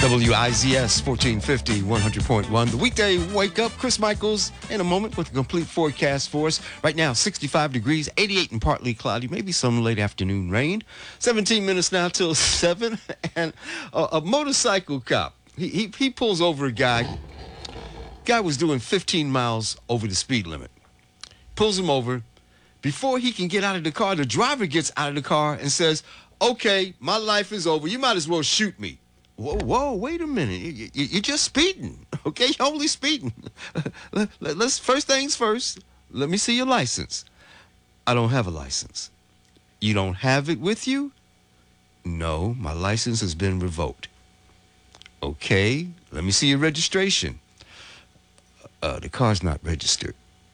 WIZS 1450, 100.1. The weekday wake up. Chris Michaels in a moment with a complete forecast for us. Right now, 65 degrees, 88 and partly cloudy, maybe some late afternoon rain. 17 minutes now till 7. And a motorcycle cop, he pulls over a guy. Guy was doing 15 miles over the speed limit. Pulls him over. Before he can get out of the car, the driver gets out of the car and says, "Okay, my life is over. You might as well shoot me." Whoa, wait a minute. You're just speeding, okay? You're only speeding. Let's first things first, let me see your license. I don't have a license. You don't have it with you? No, my license has been revoked. Okay, let me see your registration. The car's not registered.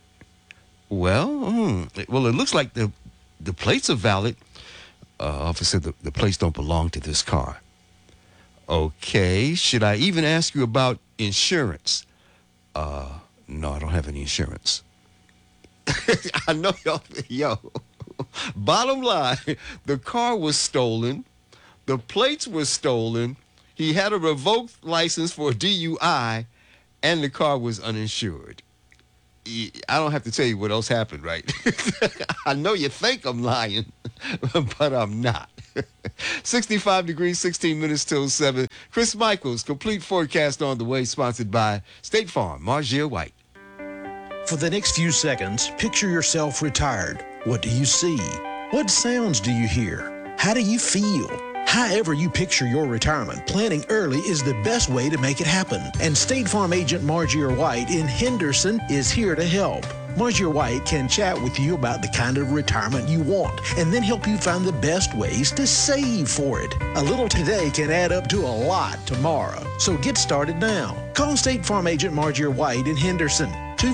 Well, it looks like the plates are valid. Officer, the plates don't belong to this car. Okay, should I even ask you about insurance? No, I don't have any insurance. I know yo. Bottom line, the car was stolen. The plates were stolen. He had a revoked license for a DUI, and the car was uninsured. I don't have to tell you what else happened, right? I know you think I'm lying, but I'm not. 65 degrees, 16 minutes till 7. Chris Michaels, complete forecast on the way, sponsored by State Farm, Margia White. For the next few seconds, picture yourself retired. What do you see? What sounds do you hear? How do you feel? However you picture your retirement, planning early is the best way to make it happen. And State Farm agent Margia White in Henderson is here to help. Margia White can chat with you about the kind of retirement you want and then help you find the best ways to save for it. A little today can add up to a lot tomorrow. So get started now. Call State Farm agent Margia White in Henderson,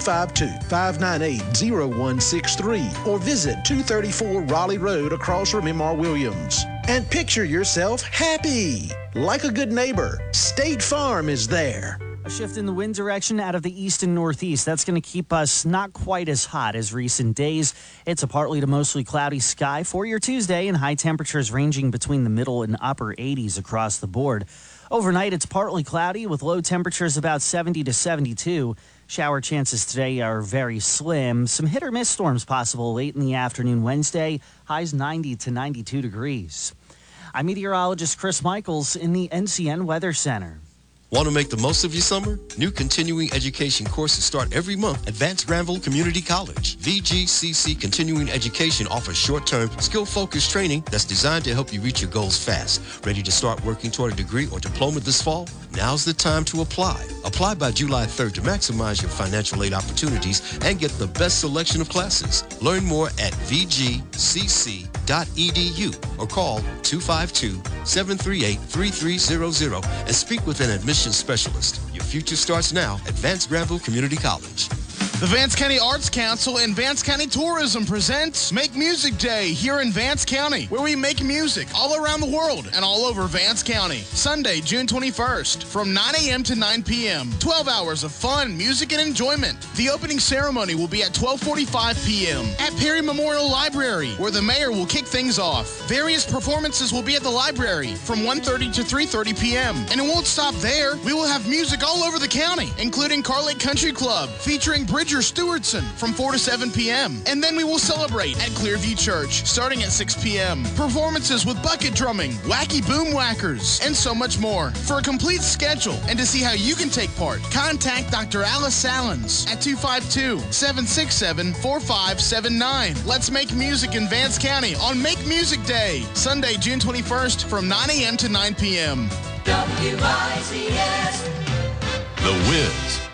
252-598-0163, or visit 234 Raleigh Road across from M.R. Williams. And picture yourself happy. Like a good neighbor, State Farm is there. A shift in the wind direction out of the east and northeast. That's going to keep us not quite as hot as recent days. It's a partly to mostly cloudy sky for your Tuesday, and high temperatures ranging between the middle and upper 80s across the board. Overnight, it's partly cloudy with low temperatures about 70 to 72. Shower chances today are very slim. Some hit or miss storms possible late in the afternoon Wednesday. Highs 90 to 92 degrees. I'm meteorologist Chris Michaels in the NCN Weather Center. Want to make the most of your summer? New continuing education courses start every month at Vance Granville Community College. VGCC Continuing Education offers short-term, skill-focused training that's designed to help you reach your goals fast. Ready to start working toward a degree or diploma this fall? Now's the time to apply. Apply by July 3rd to maximize your financial aid opportunities and get the best selection of classes. Learn more at vgcc.edu or call 252-738-3300 and speak with an admissions specialist. Your future starts now at Vance Granville Community College. The Vance County Arts Council and Vance County Tourism presents Make Music Day here in Vance County, where we make music all around the world and all over Vance County. Sunday, June 21st, from 9 a.m. to 9 p.m. 12 hours of fun, music, and enjoyment. The opening ceremony will be at 12:45 p.m. at Perry Memorial Library, where the mayor will kick things off. Various performances will be at the library from 1:30 to 3:30 p.m. And it won't stop there. We will have music all over the county, including Car Lake Country Club, featuring Bridger Stewartson from 4 to 7 p.m. And then we will celebrate at Clearview Church starting at 6 p.m. Performances with bucket drumming, wacky boom whackers, and so much more. For a complete schedule and to see how you can take part, contact Dr. Alice Salins at 252-767-4579. Let's make music in Vance County on Make Music Day, Sunday, June 21st from 9 a.m. to 9 p.m. WIZS. The Wiz